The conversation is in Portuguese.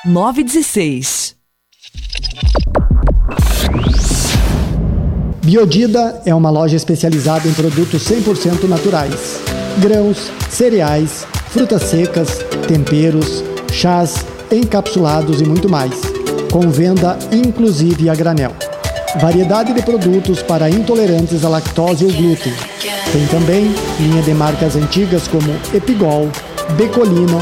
916. Biodida é uma loja especializada em produtos 100% naturais. Grãos, cereais, frutas secas, temperos, chás, encapsulados e muito mais. Com venda inclusive a granel. Variedade de produtos para intolerantes à lactose ou glúten. Tem também linha de marcas antigas como Epigol, Becolina,